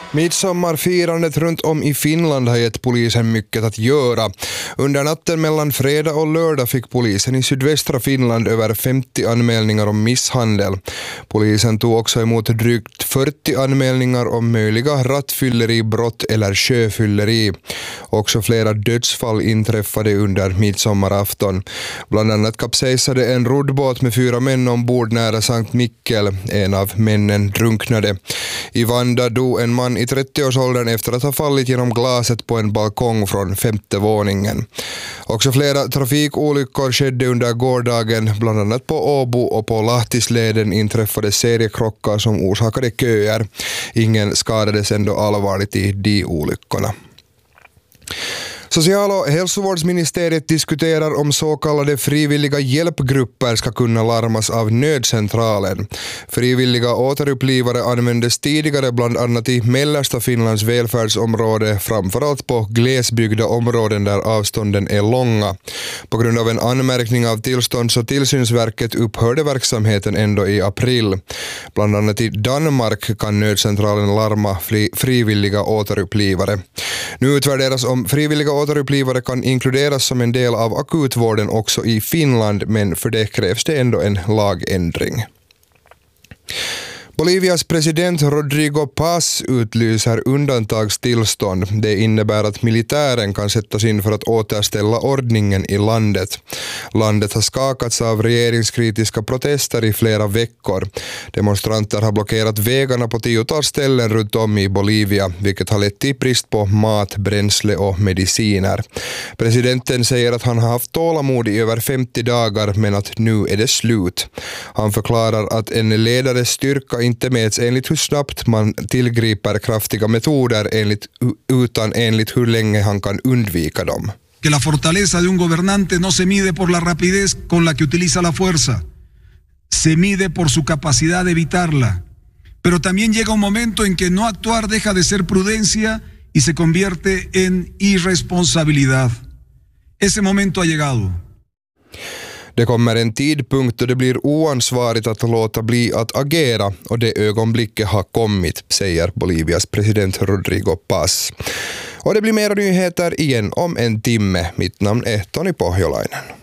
Midsommarfirandet runt om i Finland har gett polisen mycket att göra. Under natten mellan fredag och lördag fick polisen i sydvästra Finland över 50 anmälningar om misshandel. Polisen tog också emot drygt 40 anmälningar om möjliga rattfylleribrott eller sjöfylleri. Också flera dödsfall inträffade under midsommarafton. Bland annat kapsejsade en roddbåt med 4 män ombord nära Sankt Mikkel. En av männen drunknade. I Vanda dog en man i 30-årsåldern efter att ha fallit genom glaset på en balkong från 5:e våningen. Också flera trafikolyckor skedde under gårdagen, bland annat på Åbo och på Lahtisleden inträffade seriekrockar som orsakade köer. Ingen skadades ändå allvarligt i de olyckorna. Social- och hälsovårdsministeriet diskuterar om så kallade frivilliga hjälpgrupper ska kunna larmas av nödcentralen. Frivilliga återupplivare användes tidigare bland annat i mellersta Finlands välfärdsområde, framförallt på glesbyggda områden där avstånden är långa. På grund av en anmärkning av tillstånds- och tillsynsverket upphörde verksamheten ändå i april. Bland annat i Danmark kan nödcentralen larma frivilliga återupplivare. Nu utvärderas om frivilliga återupplivare kan inkluderas som en del av akutvården också i Finland, men för det krävs det ändå en lagändring. Bolivias president Rodrigo Paz utlyser undantagstillstånd. Det innebär att militären kan sättas in för att återställa ordningen i landet. Landet har skakats av regeringskritiska protester i flera veckor. Demonstranter har blockerat vägarna på 10-tals ställen runt om i Bolivia, vilket har lett till brist på mat, bränsle och mediciner. Presidenten säger att han har haft tålamod i över 50 dagar, men att nu är det slut. Han förklarar att en ledares styrka inte mäts enligt hur snabbt man tillgriper kraftiga metoder utan enligt hur länge han kan undvika dem. Que la fortaleza de un gobernante no se mide por la rapidez con la que utiliza la fuerza. Se mide por su capacidad de evitarla. Pero también llega un momento en que no actuar deja de ser prudencia y se convierte en irresponsabilidad. Ese momento ha llegado. Det kommer en tidpunkt då det blir oansvarigt att låta bli att agera, och det ögonblicket har kommit, säger Bolivias president Rodrigo Paz. Och det blir mera nyheter igen om en timme. Mitt namn är Tony Pohjolainen.